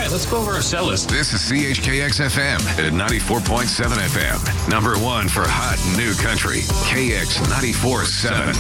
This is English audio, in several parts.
right, let's go over our cell list. This is CHKX FM at 94.7 FM. Number one for hot new country. KX 94.7.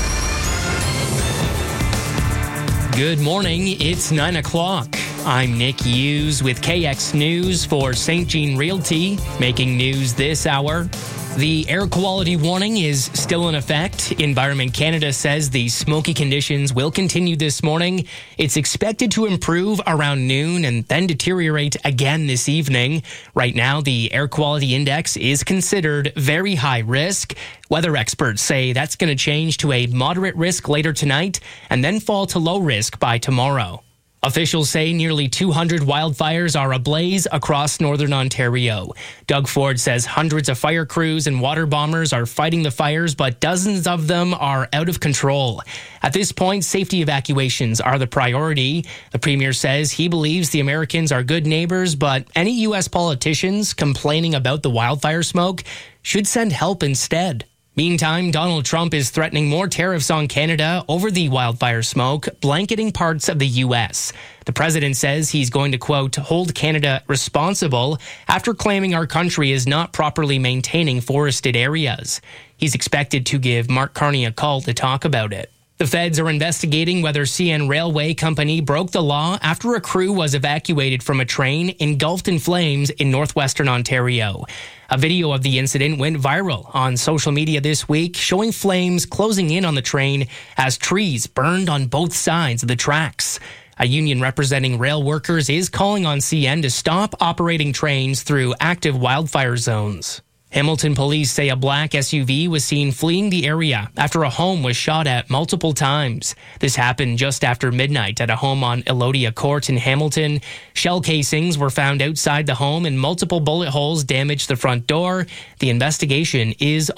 Good morning. It's 9 o'clock. I'm Nick Hughes with KX News for St. Jean Realty, making news this hour. The air quality warning is still in effect. Environment Canada says the smoky conditions will continue this morning. It's expected to improve around noon and then deteriorate again this evening. Right now, the air quality index is considered very high risk. Weather experts say that's going to change to a moderate risk later tonight and then fall to low risk by tomorrow. Officials say nearly 200 wildfires are ablaze across northern Ontario. Doug Ford says hundreds of fire crews and water bombers are fighting the fires, but dozens of them are out of control. At this point, safety evacuations are the priority. The premier says he believes the Americans are good neighbors, but any U.S. politicians complaining about the wildfire smoke should send help instead. Meantime, Donald Trump is threatening more tariffs on Canada over the wildfire smoke, blanketing parts of the U.S. The president says he's going to, quote, hold Canada responsible after claiming our country is not properly maintaining forested areas. He's expected to give Mark Carney a call to talk about it. The feds are investigating whether CN Railway Company broke the law after a crew was evacuated from a train engulfed in flames in northwestern Ontario. A video of the incident went viral on social media this week, showing flames closing in on the train as trees burned on both sides of the tracks. A union representing rail workers is calling on CN to stop operating trains through active wildfire zones. Hamilton police say a black SUV was seen fleeing the area after a home was shot at multiple times. This happened just after midnight at a home on Elodia Court in Hamilton. Shell casings were found outside the home and multiple bullet holes damaged the front door. The investigation is